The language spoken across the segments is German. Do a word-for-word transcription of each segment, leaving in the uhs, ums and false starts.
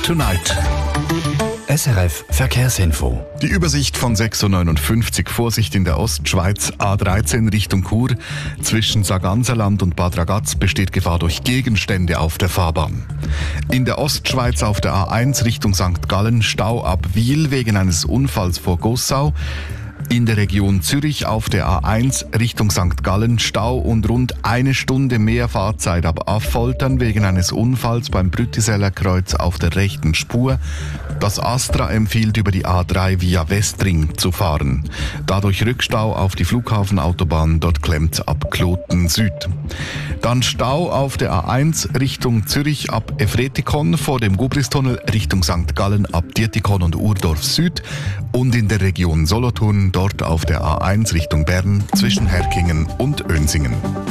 Tonight. S R F Verkehrsinfo. Die Übersicht von sechs Uhr neunundfünfzig. Vorsicht in der Ostschweiz. A dreizehn Richtung Chur. Zwischen Sarganserland und Bad Ragaz besteht Gefahr durch Gegenstände auf der Fahrbahn. In der Ostschweiz auf der A eins Richtung Sankt Gallen Stau ab Wiel wegen eines Unfalls vor Gossau. In der Region Zürich auf der A eins Richtung Sankt Gallen Stau und rund eine Stunde mehr Fahrzeit ab Affoltern wegen eines Unfalls beim Brüttiseller Kreuz auf der rechten Spur. Das Astra empfiehlt, über die A drei via Westring zu fahren. Dadurch Rückstau auf die Flughafenautobahn, dort klemmt ab Kloten Süd. Dann Stau auf der A eins Richtung Zürich ab Efretikon vor dem Gubristunnel Richtung Sankt Gallen ab Dietikon und Urdorf Süd und in der Region Solothurn dort auf der A eins Richtung Bern zwischen Herkingen und Önsingen.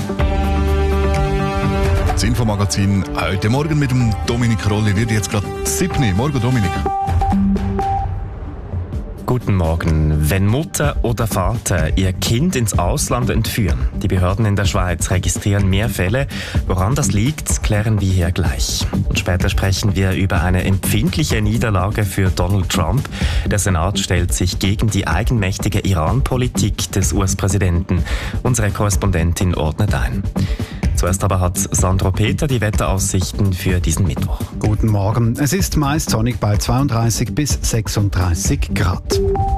Das Infomagazin heute Morgen mit dem Dominik Rolli wird jetzt gerade siebni. Morgen, Dominik. Guten Morgen. Wenn Mutter oder Vater ihr Kind ins Ausland entführen, die Behörden in der Schweiz registrieren mehr Fälle. Woran das liegt, klären wir hier gleich. Und später sprechen wir über eine empfindliche Niederlage für Donald Trump. Der Senat stellt sich gegen die eigenmächtige Iran-Politik des U S-Präsidenten. Unsere Korrespondentin ordnet ein. Zuerst aber hat Sandro Peter die Wetteraussichten für diesen Mittwoch. Guten Morgen. Es ist meist sonnig bei zweiunddreißig bis sechsunddreißig Grad.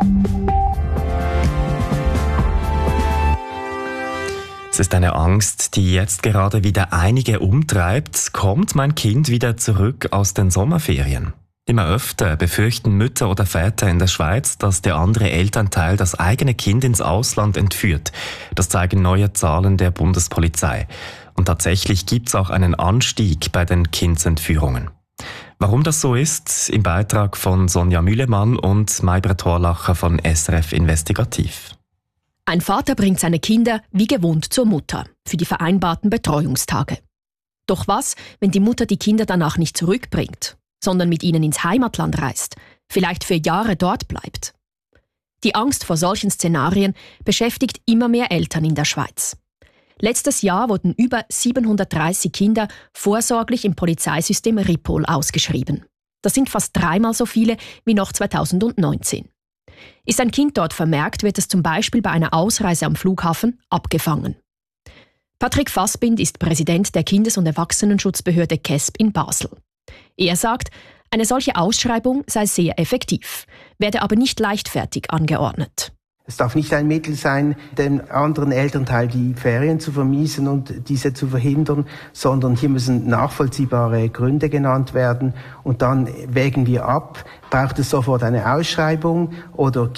Es ist eine Angst, die jetzt gerade wieder einige umtreibt. Kommt mein Kind wieder zurück aus den Sommerferien? Immer öfter befürchten Mütter oder Väter in der Schweiz, dass der andere Elternteil das eigene Kind ins Ausland entführt. Das zeigen neue Zahlen der Bundespolizei. Und tatsächlich gibt es auch einen Anstieg bei den Kindsentführungen. Warum das so ist, im Beitrag von Sonja Mühlemann und Maybrit Horlacher von S R F Investigativ. Ein Vater bringt seine Kinder wie gewohnt zur Mutter für die vereinbarten Betreuungstage. Doch was, wenn die Mutter die Kinder danach nicht zurückbringt, sondern mit ihnen ins Heimatland reist, vielleicht für Jahre dort bleibt? Die Angst vor solchen Szenarien beschäftigt immer mehr Eltern in der Schweiz. Letztes Jahr wurden über siebenhundertdreißig Kinder vorsorglich im Polizeisystem Ripoll ausgeschrieben. Das sind fast dreimal so viele wie noch zweitausendneunzehn. Ist ein Kind dort vermerkt, wird es zum Beispiel bei einer Ausreise am Flughafen abgefangen. Patrick Fassbind ist Präsident der Kindes- und Erwachsenenschutzbehörde K E S B in Basel. Er sagt, eine solche Ausschreibung sei sehr effektiv, werde aber nicht leichtfertig angeordnet. Es darf nicht ein Mittel sein, dem anderen Elternteil die Ferien zu vermiesen und diese zu verhindern, sondern hier müssen nachvollziehbare Gründe genannt werden und dann wägen wir ab, braucht es sofort eine Ausschreibung oder